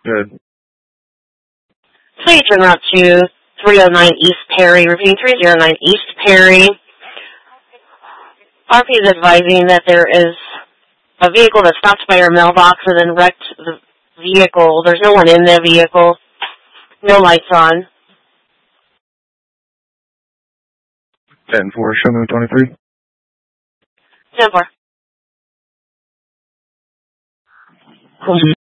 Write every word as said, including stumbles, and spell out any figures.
Good. Please turn route to three oh nine East Perry, repeating three oh nine East Perry. R P is advising that there is a vehicle that stopped by your mailbox and then wrecked the vehicle. There's no one in the vehicle. No lights on. ten four, show me twenty-three. ten four.